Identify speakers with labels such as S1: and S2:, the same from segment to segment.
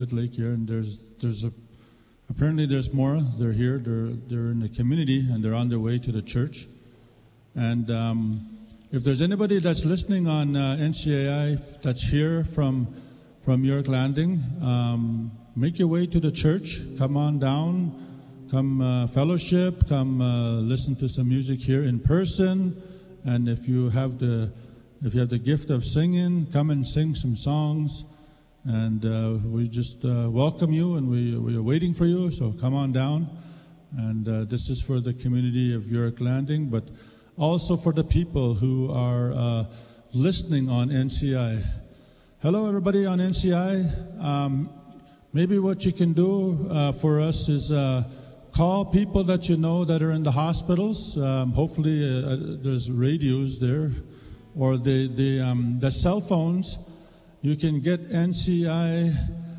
S1: Lake here, and apparently there's more. They're here. They're in the community, and they're on their way to the church. And if there's anybody that's listening on NCAI that's here from York Landing, make your way to the church. Come on down. Come fellowship. Come listen to some music here in person. And if you have the gift of singing, come and sing some songs. And we just welcome you, and we are waiting for you, so come on down. And this is for the community of York Landing, but also for the people who are listening on NCI. Hello, everybody on NCI. Maybe what you can do for us is call people that you know that are in the hospitals. Hopefully there's radios there, or the cell phones. You can get NCI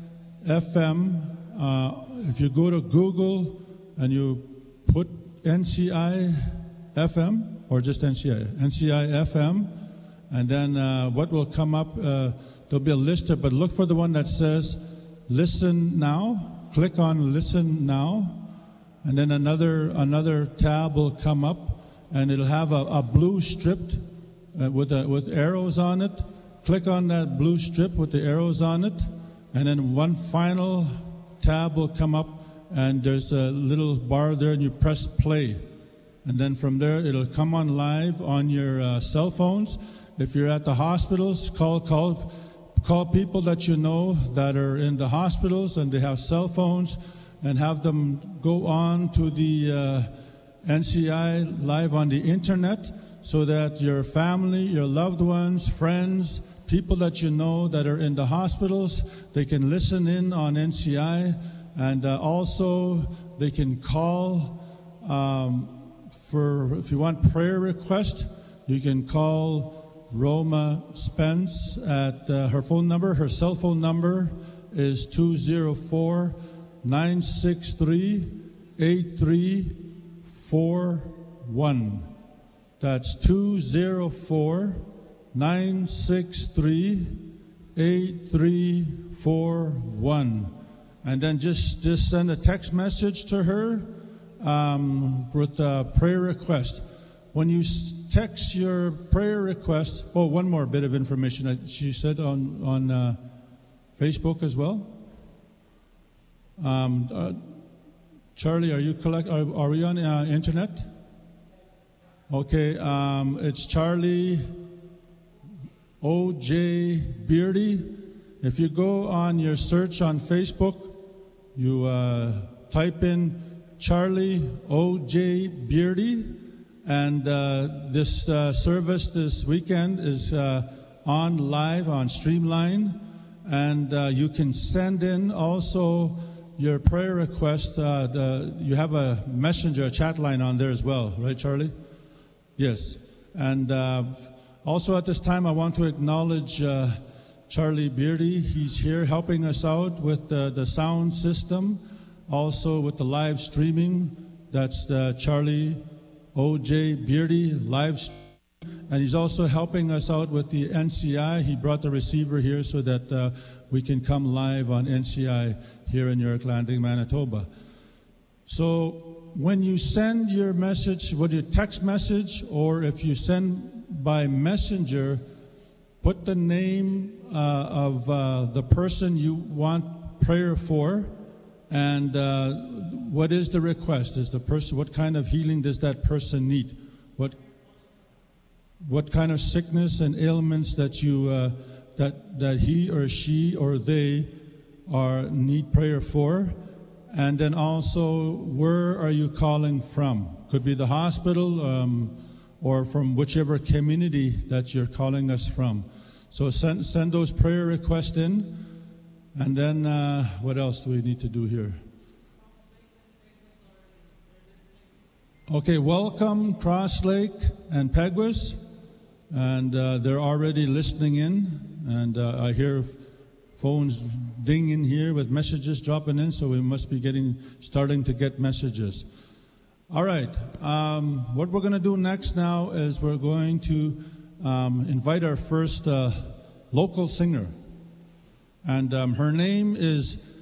S1: FM. If you go to Google and you put NCI FM, or just NCI FM, and then what will come up, there'll be a list, but look for the one that says Listen Now. Click on Listen Now, and then another tab will come up, and it'll have a blue strip with arrows on it. Click on that blue strip with the arrows on it, and then one final tab will come up, and there's a little bar there, and you press play. And then from there, it'll come on live on your cell phones. If you're at the hospitals, call people that you know that are in the hospitals and they have cell phones, and have them go on to the NCI live on the internet, so that your family, your loved ones, friends, people that you know that are in the hospitals, they can listen in on NCI, and also they can call if you want prayer request, you can call Roma Spence at her cell phone number is 204-963-8341. That's 204-963-8341. And then just send a text message to her with a prayer request. When you text your prayer request, one more bit of information. She said on Facebook as well. Charlie, are we on internet? Okay, it's Charlie O.J. Beardy. If you go on your search on Facebook, you type in Charlie O.J. Beardy, and this service this weekend is on live on Streamline, and you can send in also your prayer request. You have a messenger, a chat line on there as well, right, Charlie? Yes. And also at this time, I want to acknowledge Charlie Beardy. He's here helping us out with the sound system, also with the live streaming. That's the Charlie O.J. Beardy live stream. And he's also helping us out with the NCI. He brought the receiver here so that we can come live on NCI here in York Landing, Manitoba. So when you send your message, whether you text message or if you send by messenger, put the name of the person you want prayer for, and what is the request? What kind of healing does that person need? What kind of sickness and ailments that that he or she or they need prayer for? And then also, where are you calling from? Could be the hospital or from whichever community that you're calling us from. So send those prayer requests in. And then what else do we need to do here? Okay, welcome Cross Lake and Peguis. And they're already listening in. And I hear phones dinging here with messages dropping in, so we must be starting to get messages. All right, what we're going to do next now is we're going to invite our first local singer. And her name is